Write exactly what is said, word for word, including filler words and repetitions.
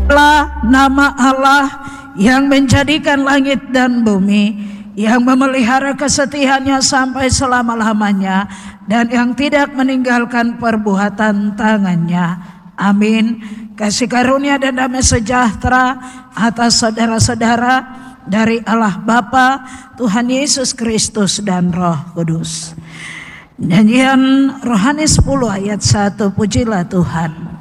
Lah nama Allah yang menjadikan langit dan bumi, yang memelihara kesetiaannya sampai selama-lamanya, dan yang tidak meninggalkan perbuatan tangannya. Amin. Kasih karunia dan damai sejahtera atas saudara-saudara dari Allah Bapa, Tuhan Yesus Kristus dan Roh Kudus. Nyanyian rohani sepuluh ayat satu, pujilah Tuhan.